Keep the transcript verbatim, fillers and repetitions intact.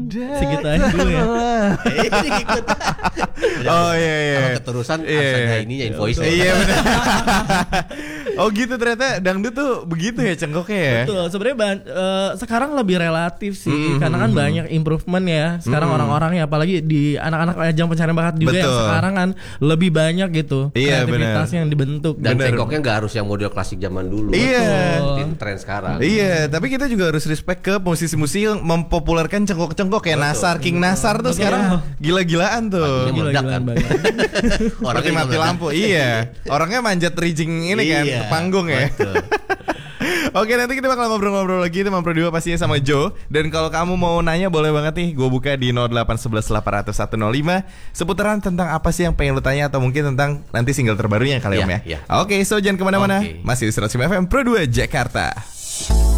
Segitu aja dulu ya. Oh iya iya. Kalau keterusan Iya, harus ada iya. ininya invoice. Iya benar. Oh gitu ternyata dangdut tuh begitu ya cengkoknya ya. Betul, sebenarnya ban- eh, sekarang lebih relatif sih, Mm-hmm. karena kan banyak improvement ya. Sekarang Mm-hmm. orang-orang ya, apalagi di anak-anak ajang pencarian bakat juga yang Betul. sekarang kan lebih banyak gitu Iya, kreativitas benar. yang dibentuk. Dan Bener. cengkoknya nggak harus yang model klasik zaman dulu. Iya. Ikutin tren sekarang. Iya, tapi kita juga harus respect ke musisi-musisi yang mempopulerkan cengkok-cengkok kayak Betul. Nasar, King Nasar tuh Betul. sekarang gila-gilaan tuh. Lagunya meledak Gila-gilaan kan. banget. Seperti Orangnya mati meledak. lampu. Iya. Orangnya manjat rigging ini kan Iya, ke panggung ya. betul. Oke, nanti kita bakal ngobrol-ngobrol lagi sama Pro dua pastinya sama Joe. Dan kalau kamu mau nanya boleh banget nih, gue buka di nol delapan satu satu delapan nol satu nol lima seputaran tentang apa sih yang pengen lu tanya, atau mungkin tentang nanti single terbarunya kali Iya, Om ya. iya. Oke, so jangan kemana-mana. Oke. Masih di seratus lima F M Pro dua Jakarta.